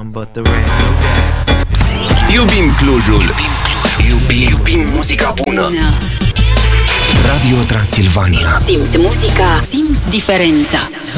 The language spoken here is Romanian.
some, but the rent no doubt. Iubim Clujul. Iubim muzica bună. Radio Transilvania. Simți muzica, simți diferența.